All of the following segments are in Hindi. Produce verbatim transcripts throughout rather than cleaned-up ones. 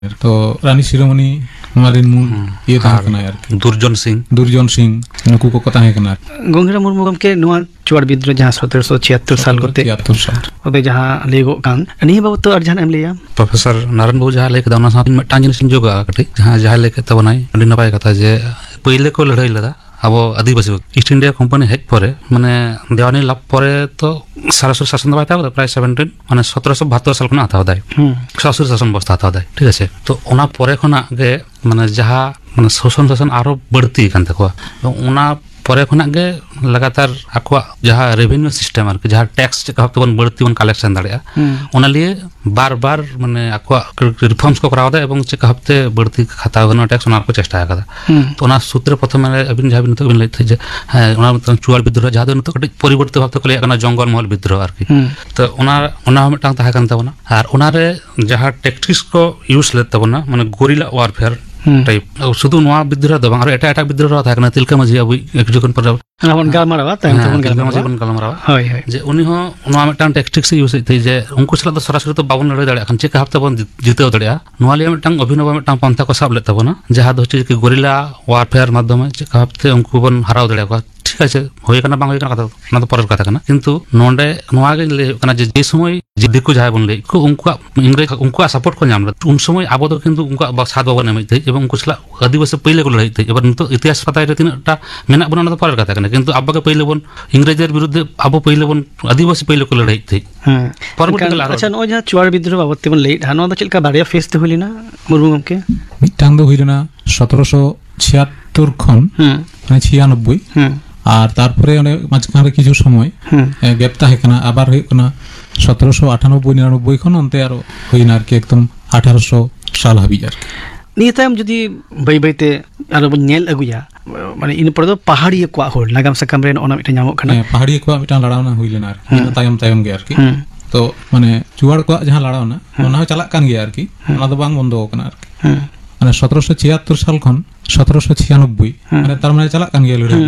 तो रानी शिरोमणि हमारे मूल ये ताहे कना यार दुर्जन सिंह दुर्जन सिंह नुकु को ताहे कना गंगरा मुर्मू गमके नुआ चुवाड़ विद्रोह जहां सत्रह सौ छिहत्तर साल कोते छिहत्तर साल ओबे जहां लेगो कान नि बाबू तो अर्जन एम लेया प्रोफेसर नारायण बाबू जहां लेके दावना साथ में टांजन सिंह जोगा कटी जहां जहां लेके तबनाई अडी नपाय कथा जे पहिले को लड़ाई लड़ा अब आदिवासी ईस्ट इंडिया कोम्पानी हेज परे माने देवानी लाभ परे तो सरासरि शासन दबाय था प्राय सेवेंटीन माने सत्रह सौ बहत्तर साल खना हताव दाय सरासरि शासन व्यवस्था हताव दाय ठीक है तो ओना परे खना गे माने जहां माने शोषण शासन आरो बढ़ती कान तको ओना परे खना गे लगातार आको जहां रेवेन्यू सिस्टम आर जहां टैक्स के हफ्ते बन बढ़ती बन कलेक्शन दाड़िया ओना लिए बार बार माने आको रिफॉर्म्स को कराव दा एवं चेक हफ्ते बढ़ती खाता गना टैक्स ओना को चेष्टा कदा तो ओना सूत्र प्रथम अबिन जहां बिन तो बिन लेते जे हां ओना चुवाड़ विद्रोह जहां दो तो परिवर्तित भाव को लेया जंगल महल विद्रोह आर तो ओना ओना मिटांग ताहे कान तबना आर ओना रे जहां टैक्टिक्स को यूज ले तबना माने गोरिल्ला वारफेयर टाइप शुद्ध नवा विद्रोह दो बांग एटा एटा विद्रोह था तिलका माजी अब एकजुकन पर अपन गालमारावा तायम तबन गालमारावा बन गालमारावा होय होय जे उनी हो नवा मिटांग टैक्टिक्स यूज थई जे उनको सला तो सरासरि तो बावन लड़ाई दाड़े खन चेक हफ्ते बन जीतेव दाड़िया नवा लिया मिटांग अभिनव मिटांग पंथा को साब ले तबना जहां दो कि गोरिल्ला वारफेयर माध्यम चेक हफ्ते उनको बन हराव दाड़े को ठीक है होय कना बांग होय कना कथा ना तो परर कथा कना किंतु नोंडे नवा गे ले कना जे जे समय जे दिको जाय बन ले को उनका इंग्रेज उनका सपोर्ट को नाम उन समय आबो तो किंतु उनका साथ बाबन एमई थई एवं उनको सला आदिवासी पहिले को लड़ाई थई एबार नितो इतिहास पता रे तिनटा मेना बन ना तो परर कथा कना किंतु अब के पहिले बन इंग्रेजर विरुद्ध अब पहिले बन आदिवासी पहिले को लड़ाई थई परवर्ती अच्छा नो जहां चुवाड़ विद्रोह बाबत तेबन ले हानो द चलका बारिया फेस ते होलिना मुर्मू गमके मिटांग दो होइलना सत्रह सौ छिहत्तर खन माने छियानब्बे আর তারপরে অনেক মাঝখানে কিছু সময় গ্যাপ থাকে না আবার হই না সতেরো শো আটানব্বই নিরানব্বই খন অন্তে আর হই না আর কি একদম আঠারোশো সাল হাবি আর নিয়ে তাইম যদি বাই বাইতে আর নেল আগুয়া মানে ইন পরে পাহাড়ি কোয়া হল নাগাম সাকাম রেন অনা মিটা নামক খানা পাহাড়ি কোয়া মিটা লড়াওনা হইলেন আর কি তায়ম তায়ম গে আর কি তো মানে চুয়াড় কোয়া যাহা লড়াওনা ওনা চালাক কান গে আর কি ওনা তো বাং বন্ধ কানা আর কি মানে সতেরোশো ছিয়াত্তর সাল খন সতেরোশো ছিয়ানব্বই মানে তার মানে চালাক কান গে লড়াই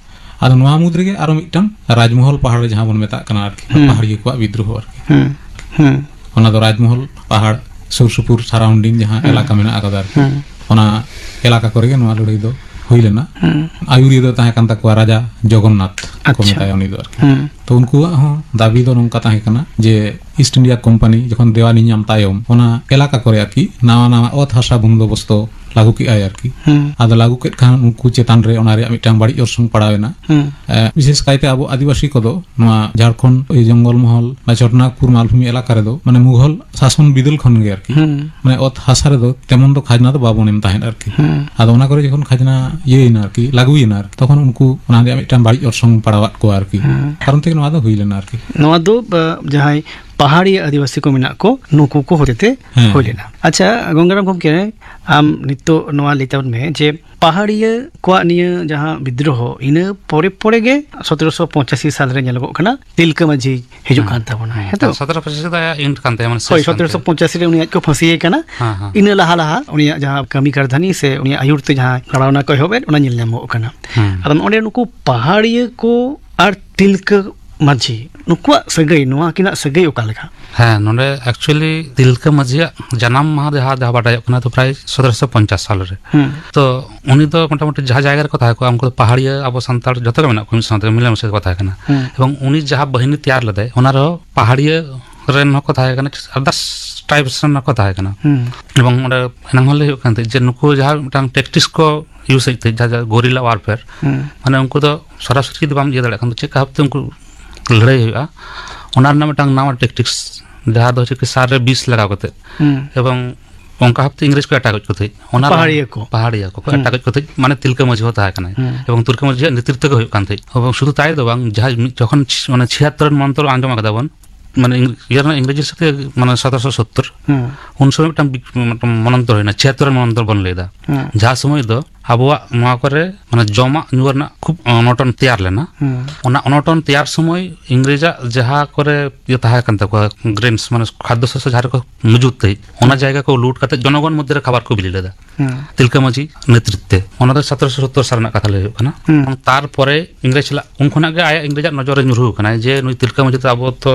আর নোয়া মুদ্রে গে আরো মিটাং রাজমহল পাহাড় যাহা বন মেতা কানা আর কি পাহাড়ি কোয়া বিদ্রোহ আর কি হুম ওনা তো রাজমহল পাহাড় সুরসুপুর সারাউন্ডিং যাহা এলাকা মেনা আকাদার ওনা এলাকা করে গে নোয়া লড়াই দো হইলে না আয়ুরি দো তাহে কান তাকো রাজা জগন্নাথ को मेताय उनी दो तो उनको हो दाबी दो नंका ताहे कना जे ईस्ट इंडिया कंपनी जखन देवानी नाम तायम ओना एलाका करे आरकी नावा नावा अत हासा बंदोबस्त लागू की आय आरकी आदा लागू के खान उनको चेतान रे ओना रे मिटांग बाड़ी अरसंग पड़ावेना विशेष कायते अब आदिवासी कोदो नवा झारखंड ए जंगल महल बा चटनागपुर मालभूमि एलाका रे दो माने मुघल शासन बिदुल खन गे आरकी माने अत हासा रे दो तेमन दो खाजना तो बाबन एम ताहेन आरकी आदा ओना करे जखन खाजना येना आरकी लागुइना तखन उनको ओना रे मिटांग बाड़ी अरसंग पड़ावात को आरकी कारण ते नवा दो होइलेना आरकी नवा दो जहां पहाड़ी आदिवासी को मिना को नुकु को होते होइलेना अच्छा गंगाराम गमके आम नितो नवा लेतावन में जे पहाड़ी को निया जहां विद्रोह इन परे परे गे सत्रह सौ पचासी साल रे नेलगो कना तिलका माजी हिजु कान ताबना है तो सत्रह सौ पचासी दा इंट कान ते माने सत्रह सौ पचासी रे उनी को फसिए कना इन लहा लहा उनी जहां कमी करधानी से उनी आयुर ते जहां लड़ावना को होबे उना नेल नामो कना आदम ओंडे नुकु पहाड़ी को आर तिलका माजी नुकुआ सगई नुआ किना सगई ओका लेखा हां नोंडे एक्चुअली तिलका माजिया जन्म माह देहा देहा बाटाय कना तो प्राय सत्रह सौ पचास साल रे तो उनी तो मोटामोटी जहा जायगा रे कथा को हमको पहाड़िया अब संताल जतो के मेना को साथे मिले मसे कथा कना एवं उनी जहा बहिनी तैयार लदे ओना रो पहाड़िया रेन को कथा कना अदर्स टाइप्स न कथा कना एवं ओडे नंगले कानते जे नुको जहा टांग टैक्टिक्स को यूज थे जहा गोरिल्ला वारफेयर माने उनको तो सरासरि दबाम जे दड़े खन चेक हफ्ते उनको लड़ाई हुआ ओनार ना मिटांग नावा टैक्टिक्स जहां दो कि सारे बीस लगा कते एवं उनका हफ्ते इंग्लिश को अटैक करते ओनार पहाड़िया को पहाड़िया को अटैक करते माने तिलका माजी होता है कना एवं तुर्का माजी नेतृत्व को होय कानते एवं शुद्ध ताई दो बांग जहां जखन माने छिहत्तर मंत्र आंजम कदा बन माने यार इंग्लिश साथे माने सत्रह सौ सत्तर उन समय मिटांग मनंतर होइना छिहत्तर मनंतर बन लेदा जहां समय दो आबुआ नवा करे माने जमा नुरना खूब अनटन तैयार लेना ओना अनटन तैयार समय इंग्रेजा जहा करे ये ताहा कान तको ग्रेन्स माने खाद्य शस्य जहार को मौजूद थई ओना जायगा को लूट करते जनगण मध्य खबर को बिली लेदा तिलका माजी नेतृत्व ओना तो सत्रह सौ सत्तर साल ना कथा ले कना तार परे इंग्रेज ला उन खना गे आया इंग्रेजा नजर नुरु कना जे नुई तिलका माजी तो अब तो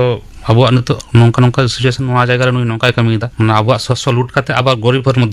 अब नित नौका नौका सिचुएशन जगह नौका कमी अब शस्य लुट करते अब गरीब